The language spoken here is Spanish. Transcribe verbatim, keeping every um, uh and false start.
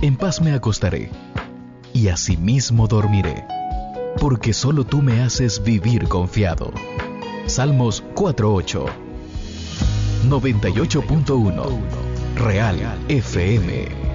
En paz me acostaré, y asimismo dormiré, porque solo tú me haces vivir confiado. Salmos cuatro ocho. noventa y ocho punto uno Real F M.